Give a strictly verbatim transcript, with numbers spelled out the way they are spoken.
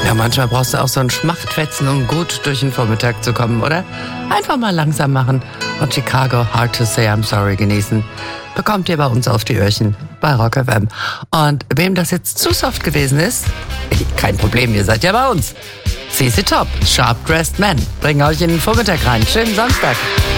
Ja, manchmal brauchst du auch so ein Schmachtfetzen, um gut durch den Vormittag zu kommen, oder? Einfach mal langsam machen und Chicago Hard to Say I'm Sorry genießen. Bekommt ihr bei uns auf die Öhrchen bei Rock F M. Und wem das jetzt zu soft gewesen ist, kein Problem, ihr seid ja bei uns. C C Top, Sharp Dressed Men, bringen euch in den Vormittag rein. Schönen Samstag.